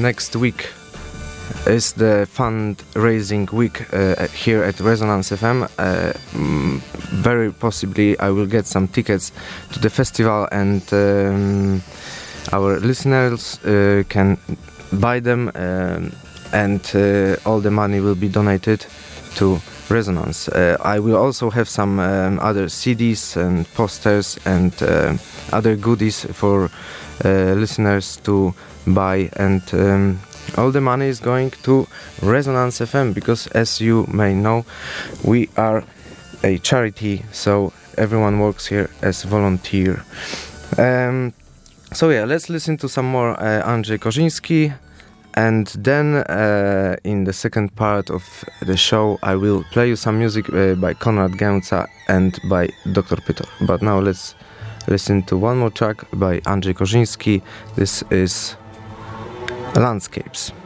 next week is the fundraising week here at Resonance FM. Very possibly I will get some tickets to the festival, and our listeners can buy them, and all the money will be donated to Resonance. I will also have some other CDs and posters and other goodies for listeners to buy, and all the money is going to Resonance FM, because as you may know, we are a charity, so everyone works here as volunteer. So yeah, let's listen to some more Andrzej Korzyński, and then in the second part of the show I will play you some music by Konrad Gęca and by Dr. Pytor. But now let's listen to one more track by Andrzej Korzyński. This is Landscapes.